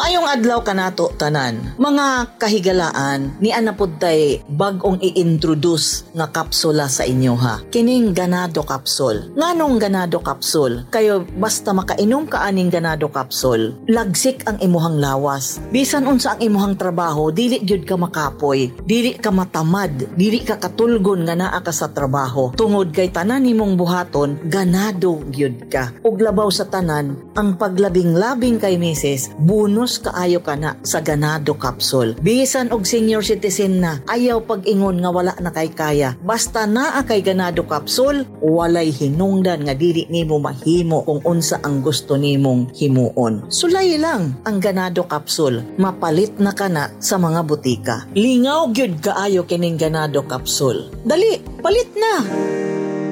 Maayong adlaw kanato tanan. Mga kahigalaan ni anapod tay bag-ong i-introduce nga kapsula sa inyo ha. Kining ganado kapsul. Nganong ganado kapsul? Kayo basta makainom ka aning ganado kapsul, lagsik ang imuhang lawas. Bisan unsa ang imuhang trabaho, dili gyud ka makapoy, dili ka matamad, dili ka katulgon nga naa ka sa trabaho. Tungod kay tanan nimong buhaton, ganado gyud ka. Ug labaw sa tanan, ang paglabing-labing kay misis, bonus kaayo ka na sa ganado kapsul. Bisan og senior citizen na, ayaw pag-ingon nga wala na kay kaya. Basta naa kay ganado kapsul, walay hinungdan nga dili nimo mahimo kung unsa ang gusto nimong himuon. Sulay lang ang ganado kapsul, mapalit na kana sa mga butika. Lingaw gyud kaayo kining ganado kapsul. Dali, palit na.